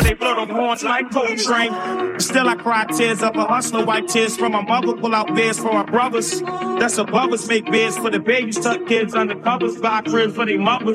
they blow the horns like Coltrane. Still I cry tears of a hustler, wipe tears from my mother, pull out beers for my brothers. That's above us, make beds for the babies, tuck kids under covers, buy cribs for their mothers.